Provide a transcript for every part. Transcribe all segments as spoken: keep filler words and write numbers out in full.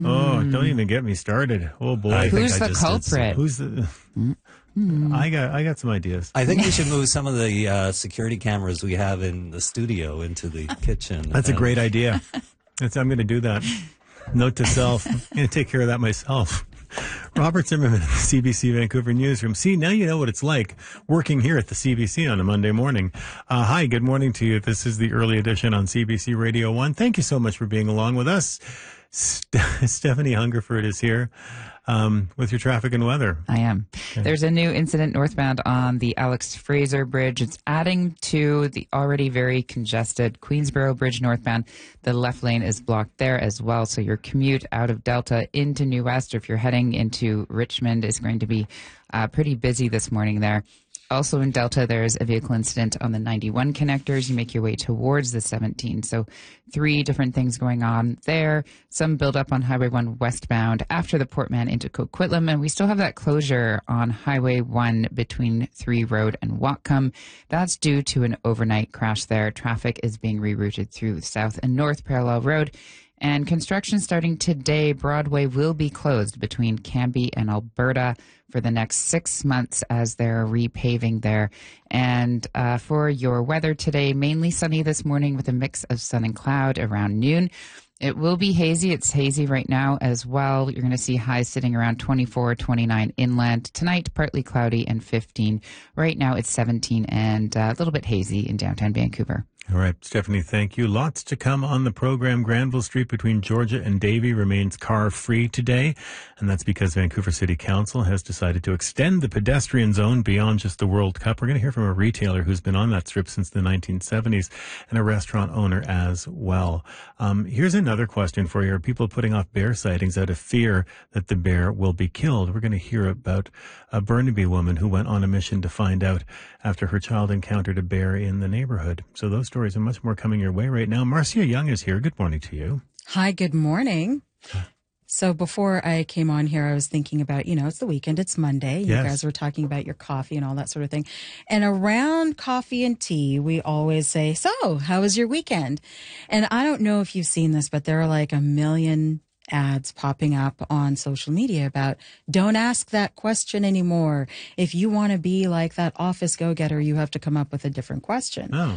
Oh, don't even get me started. Oh boy. I think Who's I the just did some- culprit? Who's the I got I got some ideas. I think we should move some of the uh, security cameras we have in the studio into the kitchen. That's a And- great idea. That's, I'm going to do that. Note to self. I'm going to take care of that myself. Robert Zimmerman, C B C Vancouver Newsroom. See, now you know what it's like working here at the C B C on a Monday morning. Uh, hi, good morning to you. This is the early edition on C B C Radio one. Thank you so much for being along with us. St- Stephanie Hungerford is here um, with your traffic and weather. I am. There's a new incident northbound on the Alex Fraser Bridge. It's adding to the already very congested Queensboro Bridge northbound. The left lane is blocked there as well. So your commute out of Delta into New West, or if you're heading into Richmond, is going to be uh, pretty busy this morning there. Also in Delta, there's a vehicle incident on the ninety-one connectors. You make your way towards the seventeen. So three different things going on there. Some buildup on Highway one westbound after the Portman into Coquitlam. And we still have that closure on Highway one between Three Road and Whatcom. That's due to an overnight crash there. Traffic is being rerouted through South and North Parallel Road. And construction starting today, Broadway will be closed between Cambie and Alberta for the next six months as they're repaving there. And uh, for your weather today, mainly sunny this morning with a mix of sun and cloud around noon. It will be hazy. It's hazy right now as well. You're going to see highs sitting around twenty-four, twenty-nine inland. Tonight, partly cloudy and fifteen. Right now, it's seventeen and uh, a little bit hazy in downtown Vancouver. All right, Stephanie, thank you. Lots to come on the program. Granville Street between Georgia and Davie remains car-free today, and that's because Vancouver City Council has decided to extend the pedestrian zone beyond just the World Cup. We're going to hear from a retailer who's been on that strip since the nineteen seventies and a restaurant owner as well. Um, here's another question for you. Are people putting off bear sightings out of fear that the bear will be killed? We're going to hear about a Burnaby woman who went on a mission to find out after her child encountered a bear in the neighborhood. So those stories and much more coming your way right now. Marcia Young is here. Good morning to you. Hi, good morning. So before I came on here, I was thinking about, you know, it's the weekend, it's Monday. You Yes. guys were talking about your coffee and all that sort of thing. And around coffee and tea, we always say, so how was your weekend? And I don't know if you've seen this, but there are like a million ads popping up on social media about don't ask that question anymore. If you want to be like that office go-getter, you have to come up with a different question. Oh,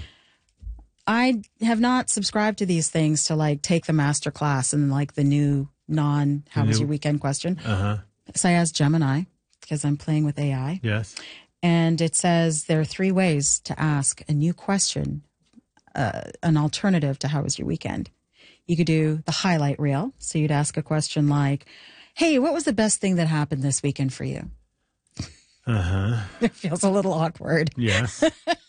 I have not subscribed to these things to like take the master class and like the new non how was new- your weekend question. uh-huh. So I asked Gemini because I'm playing with A I, Yes. and it says there are three ways to ask a new question, uh, an alternative to how was your weekend. You could do the highlight reel. So you'd ask a question like, hey, what was the best thing that happened this weekend for you? Uh-huh. It feels a little awkward. Yes.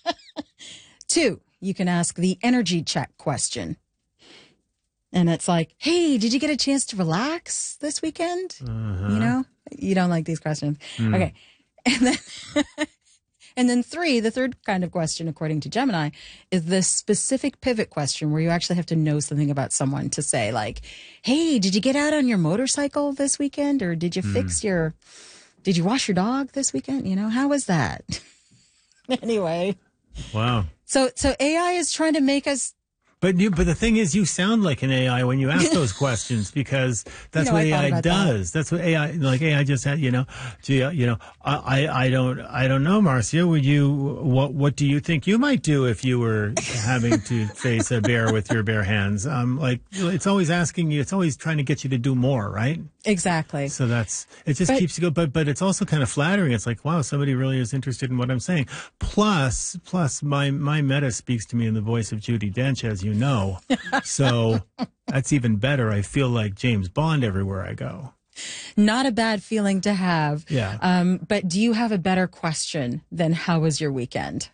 Two, you can ask the energy check question. And it's like, hey, did you get a chance to relax this weekend? Uh-huh. You know, you don't like these questions. Mm. Okay. And then, and then three, the third kind of question, according to Gemini, is the specific pivot question where you actually have to know something about someone to say like, hey, did you get out on your motorcycle this weekend? Or did you Mm. fix your, did you wash your dog this weekend? You know, how was that? Anyway. Wow. So, so A I is trying to make us. But you, but the thing is, you sound like an A I when you ask those questions because that's You know, what I thought A I about does. That's what A I, like A I just had, you know, gee, uh, you know, I, I, I don't, I don't know, Marcia, would you, what, what do you think you might do if you were having to face a bear with your bare hands? Um, like, it's always asking you, it's always trying to get you to do more, right? Exactly. So that's, it just But- keeps you go, but, but it's also kind of flattering. It's like, wow, somebody really is interested in what I'm saying. Plus, plus my, my meta speaks to me in the voice of Judi Dench, as you know. So that's even better. I feel like James Bond everywhere I go. Not a bad feeling to have. Yeah. Um, but do you have a better question than how was your weekend?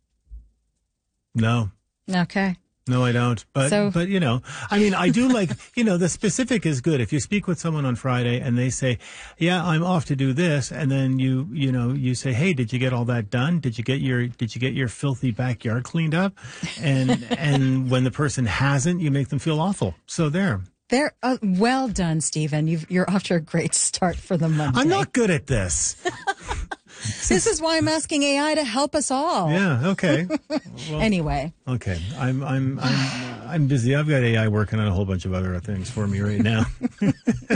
No. Okay. No, I don't. But, So- but, you know, I mean, I do like, you know, the specific is good. If you speak with someone on Friday and they say, yeah, I'm off to do this. And then you, you know, you say, hey, did you get all that done? Did you get your, did you get your filthy backyard cleaned up? And, and when the person hasn't, you make them feel awful. So there. There. Uh, well done, Stephen. You've, you're off to a great start for the Monday. I'm not good at this. This is why I'm asking A I to help us all. Yeah. Okay. Well, Anyway. okay. I'm, I'm, I'm, I'm busy. I've got A I working on a whole bunch of other things for me right now.